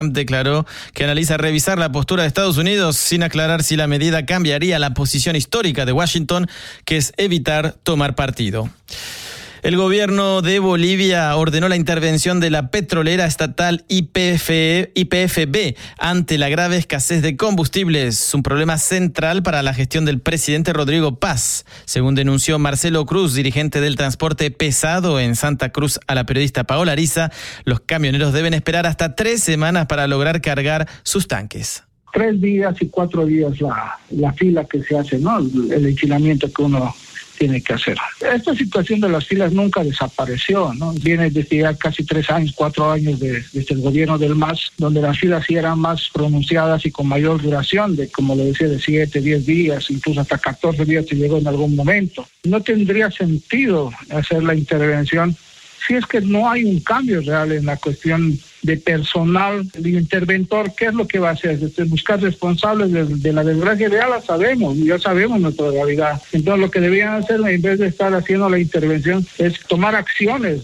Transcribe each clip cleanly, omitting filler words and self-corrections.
declaró que analiza revisar la postura de Estados Unidos sin aclarar si la medida cambiaría la posición histórica de Washington, que es evitar tomar partido. El gobierno de Bolivia ordenó la intervención de la petrolera estatal YPFB ante la grave escasez de combustibles, un problema central para la gestión del presidente Rodrigo Paz. Según denunció Marcelo Cruz, dirigente del transporte pesado en Santa Cruz, a la periodista Paola Ariza, los camioneros deben esperar hasta 3 semanas para lograr cargar sus tanques. 3 días y 4 días la fila que se hace, ¿no? El enchilamiento que uno tiene que hacer. Esta situación de las filas nunca desapareció, ¿no? Viene desde ya casi 3 años, 4 años desde el gobierno del MAS, donde las filas sí eran más pronunciadas y con mayor duración, de como le decía, de 7, 10 días, incluso hasta 14 días se llegó en algún momento. No tendría sentido hacer la intervención si es que no hay un cambio real en la cuestión de personal, de interventor. ¿Qué es lo que va a hacer? Buscar responsables de la desgracia, ya sabemos nuestra realidad. Entonces lo que debían hacer, en vez de estar haciendo la intervención, es tomar acciones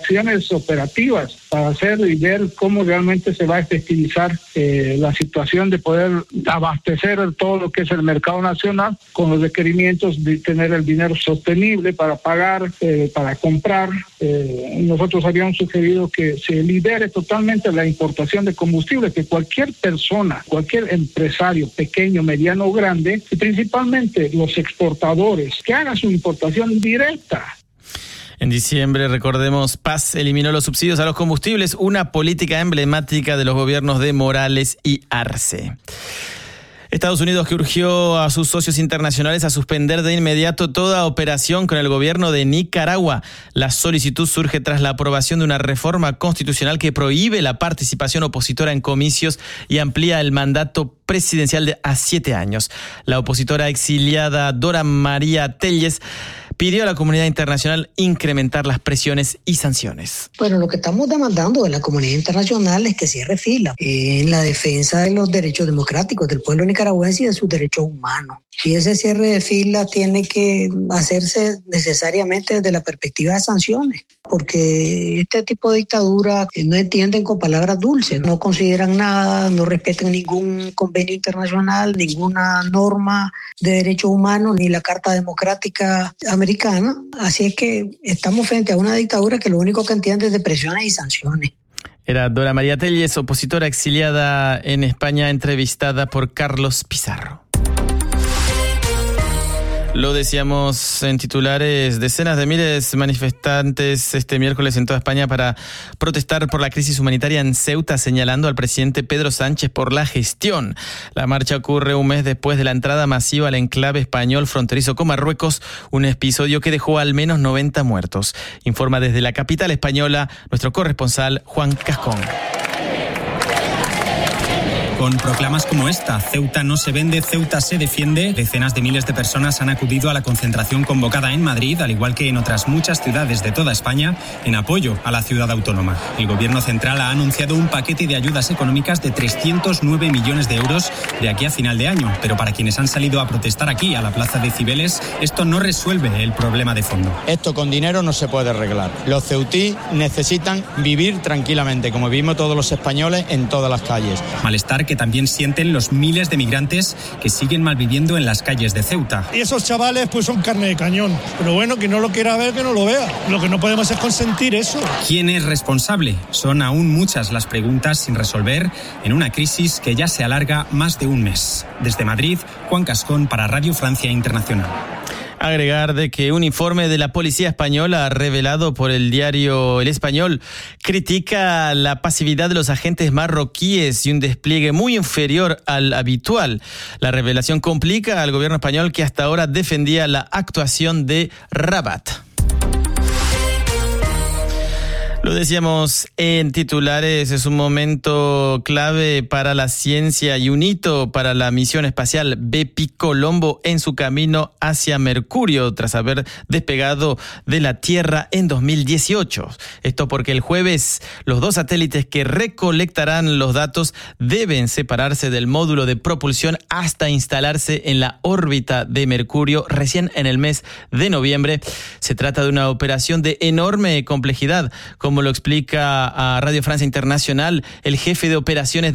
operativas para hacer y ver cómo realmente se va a efectivizar la situación de poder abastecer todo lo que es el mercado nacional con los requerimientos de tener el dinero sostenible para pagar, para comprar. Nosotros habíamos sugerido que se libere totalmente la importación de combustible, que cualquier persona, cualquier empresario, pequeño, mediano o grande, y principalmente los exportadores, que hagan su importación directa. En diciembre, recordemos, Paz eliminó los subsidios a los combustibles, una política emblemática de los gobiernos de Morales y Arce. Estados Unidos, que urgió a sus socios internacionales a suspender de inmediato toda operación con el gobierno de Nicaragua. La solicitud surge tras la aprobación de una reforma constitucional que prohíbe la participación opositora en comicios y amplía el mandato presidencial a 7 años. La opositora exiliada Dora María Telles pidió a la comunidad internacional incrementar las presiones y sanciones. Bueno, lo que estamos demandando de la comunidad internacional es que cierre fila en la defensa de los derechos democráticos del pueblo nicaragüense y de sus derechos humanos. Y ese cierre de fila tiene que hacerse necesariamente desde la perspectiva de sanciones, porque este tipo de dictadura no entienden con palabras dulces, no consideran nada, no respetan ningún convenio internacional, ninguna norma de derechos humanos, ni la Carta Democrática Americana. Así es que estamos frente a una dictadura que lo único que entiende es de presiones y sanciones. Era Dora María Telles, opositora exiliada en España, entrevistada por Carlos Pizarro. Lo decíamos en titulares, decenas de miles de manifestantes este miércoles en toda España para protestar por la crisis humanitaria en Ceuta, señalando al presidente Pedro Sánchez por la gestión. La marcha ocurre un mes después de la entrada masiva al enclave español fronterizo con Marruecos, un episodio que dejó al menos 90 muertos. Informa desde la capital española nuestro corresponsal Juan Cascón. Con proclamas como esta, Ceuta no se vende, Ceuta se defiende, decenas de miles de personas han acudido a la concentración convocada en Madrid, al igual que en otras muchas ciudades de toda España, en apoyo a la ciudad autónoma. El gobierno central ha anunciado un paquete de ayudas económicas de 309 millones de euros de aquí a final de año, pero para quienes han salido a protestar aquí, a la plaza de Cibeles, esto no resuelve el problema de fondo. Esto con dinero no se puede arreglar. Los ceutíes necesitan vivir tranquilamente, como vivimos todos los españoles en todas las calles. Malestar que también sienten los miles de migrantes que siguen malviviendo en las calles de Ceuta. Y esos chavales pues son carne de cañón. Pero bueno, quien no lo quiera ver, que no lo vea. Lo que no podemos es consentir eso. ¿Quién es responsable? Son aún muchas las preguntas sin resolver en una crisis que ya se alarga más de un mes. Desde Madrid, Juan Cascón para Radio Francia Internacional. Agregar de que un informe de la policía española revelado por el diario El Español critica la pasividad de los agentes marroquíes y un despliegue muy inferior al habitual. La revelación complica al gobierno español, que hasta ahora defendía la actuación de Rabat. Lo decíamos en titulares, es un momento clave para la ciencia y un hito para la misión espacial Bepi Colombo en su camino hacia Mercurio, tras haber despegado de la Tierra en 2018. Esto porque el jueves los 2 satélites que recolectarán los datos deben separarse del módulo de propulsión hasta instalarse en la órbita de Mercurio recién en el mes de noviembre. Se trata de una operación de enorme complejidad, como como lo explica a Radio Francia Internacional el jefe de operaciones